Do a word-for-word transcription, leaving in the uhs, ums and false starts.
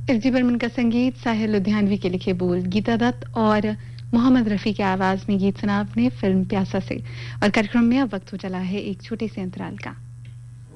S D Barman का संगीत, साहिर लुधियानवी के लिखे बोल, गीता दत्त और मोहम्मद रफी की आवाज में गीत सुना आपने फिल्म प्यासा से। और कार्यक्रम में अब वक्त हो चला है एक छोटे से अंतराल का।